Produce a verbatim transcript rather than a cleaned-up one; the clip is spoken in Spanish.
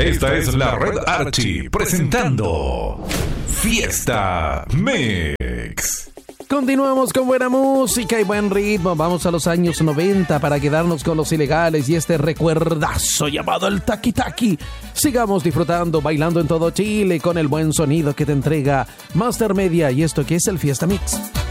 Esta es la Red Archie presentando Fiesta Mix. Continuamos con buena música y buen ritmo. Vamos a los años noventa para quedarnos con los ilegales y este recuerdazo llamado el Taki Taki. Sigamos disfrutando, bailando en todo Chile con el buen sonido que te entrega Master Media y esto que es el Fiesta Mix.